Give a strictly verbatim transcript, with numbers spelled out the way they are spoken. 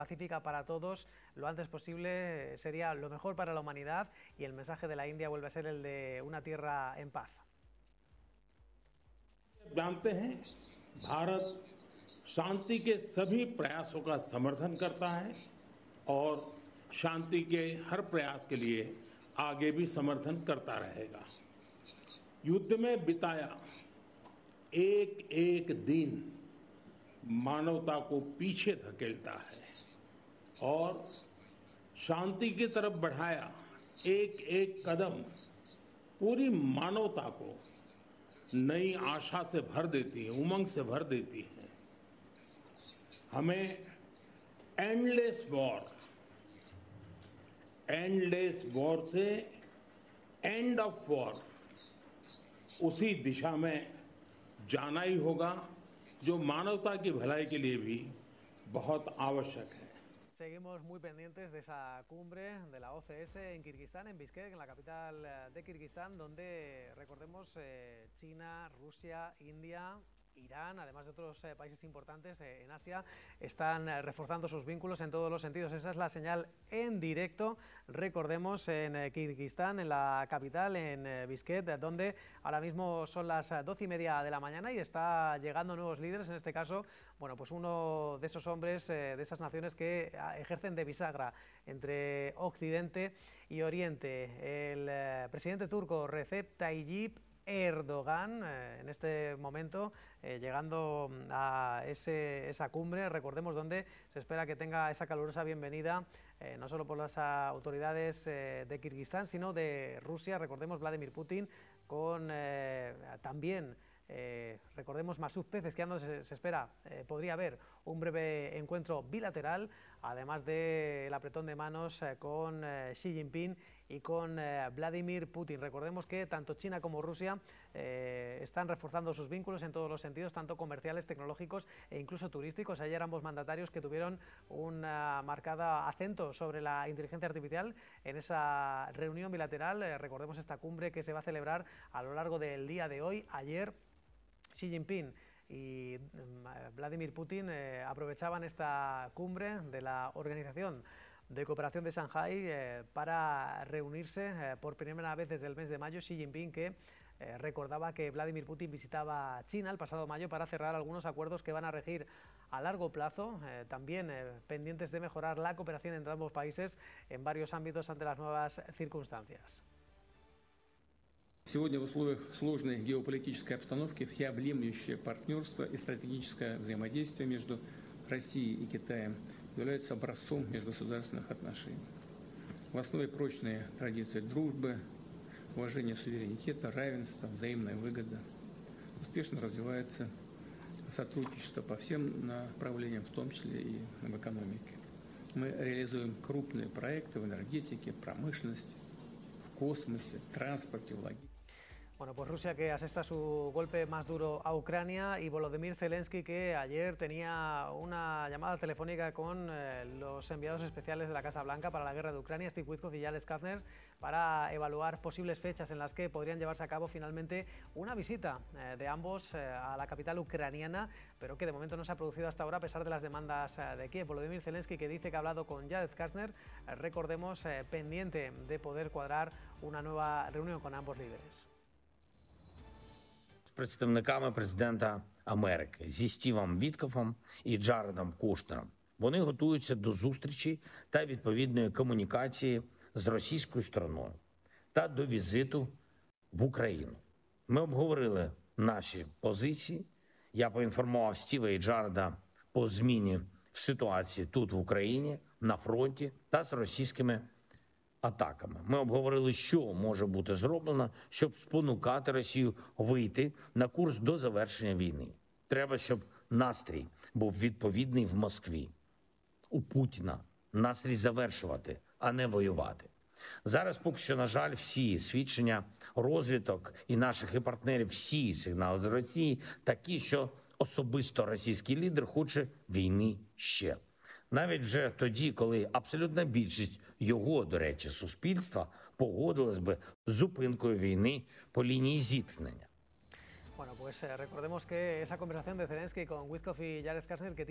pacífica para todos lo antes posible sería lo mejor para la humanidad, y el mensaje de la India vuelve a ser el de una tierra en paz. जानते हैं, भारत शांति के सभी प्रयासों का समर्थन करता है और शांति के हर प्रयास के लिए आगे भी समर्थन करता रहेगा। युद्ध में बिताया एक एक दिन मानवता को पीछे धकेलता है और शांति की तरफ बढ़ाया एक एक कदम पूरी मानवता को नई आशा से भर देती है, उमंग से भर देती है। हमें एंडलेस वॉर एंडलेस वॉर से एंड ऑफ वॉर उसी दिशा में जाना ही होगा, जो मानवता की भलाई के लिए भी बहुत आवश्यक है। Seguimos muy pendientes de esa cumbre de la O C S en Kirguistán, en Bishkek, en la capital de Kirguistán, donde, recordemos, eh, China, Rusia, India, Irán, además de otros eh, países importantes eh, en Asia, están eh, reforzando sus vínculos en todos los sentidos. Esa es la señal en directo, recordemos, en eh, Kirguistán, en la capital, en eh, Bishkek, donde ahora mismo son las doce y media de la mañana y está llegando nuevos líderes, en este caso, bueno, pues uno de esos hombres eh, de esas naciones que ejercen de bisagra entre Occidente y Oriente. El eh, presidente turco Recep Tayyip Erdogan, eh, en este momento, eh, llegando a ese, esa cumbre, recordemos, donde se espera que tenga esa calurosa bienvenida, eh, no solo por las autoridades eh, de Kirguistán, sino de Rusia. Recordemos, Vladimir Putin, con eh, también, eh, recordemos, Masoud Pezeshkian, se, se espera, eh, podría haber un breve encuentro bilateral, además del apretón de manos eh, con eh, Xi Jinping y con eh, Vladimir Putin. Recordemos que tanto China como Rusia eh, están reforzando sus vínculos en todos los sentidos, tanto comerciales, tecnológicos e incluso turísticos. Ayer ambos mandatarios que tuvieron un uh, marcado acento sobre la inteligencia artificial en esa reunión bilateral. Eh, recordemos esta cumbre que se va a celebrar a lo largo del día de hoy. Ayer Xi Jinping y Vladimir Putin eh, aprovechaban esta cumbre de la Organización de Cooperación de Shanghái eh, para reunirse eh, por primera vez desde el mes de mayo. Xi Jinping, que eh, recordaba que Vladimir Putin visitaba China el pasado mayo para cerrar algunos acuerdos que van a regir a largo plazo, eh, también eh, pendientes de mejorar la cooperación entre ambos países en varios ámbitos ante las nuevas circunstancias. Сегодня в условиях сложной геополитической обстановки всеобъемлющее партнерство и стратегическое взаимодействие между Россией и Китаем являются образцом межгосударственных отношений. В основе прочные традиции дружбы, уважения суверенитета, равенства, взаимная выгода. Успешно развивается сотрудничество по всем направлениям, в том числе и в экономике. Мы реализуем крупные проекты в энергетике, промышленности, в космосе, транспорте, в логистике. Bueno, pues Rusia, que asesta su golpe más duro a Ucrania, y Volodymyr Zelensky, que ayer tenía una llamada telefónica con eh, los enviados especiales de la Casa Blanca para la guerra de Ucrania, Steve Witkoff y Jared Kushner, para evaluar posibles fechas en las que podrían llevarse a cabo finalmente una visita eh, de ambos eh, a la capital ucraniana, pero que de momento no se ha producido hasta ahora a pesar de las demandas eh, de Kiev. Volodymyr Zelensky, que dice que ha hablado con Jared Kushner, eh, recordemos, eh, pendiente de poder cuadrar una nueva reunión con ambos líderes. Представниками президента Америки зі Стівом Віткофом і Джаредом Кушнером. Вони готуються до зустрічі та відповідної комунікації з російською стороною та до візиту в Україну. Ми обговорили наші позиції. Я поінформував Стіва і Джареда по зміні в ситуації тут в Україні, на фронті та з російськими атаками. Ми обговорили, що може бути зроблено, щоб спонукати Росію вийти на курс до завершення війни. Треба, щоб настрій був відповідний в Москві. У Путіна настрій завершувати, а не воювати. Зараз поки що, на жаль, всі свідчення розвідок і наших і партнерів, всі сигнали з Росії такі, що особисто російський лідер хоче війни ще. Навіть вже тоді, коли абсолютна більшість його, до речі, суспільства погодилась би з зупинкою війни по лінії зіткнення. Bueno, pues eh, recordemos que esa conversación de Zelensky con Witkoff y Jared Kushner, que tiene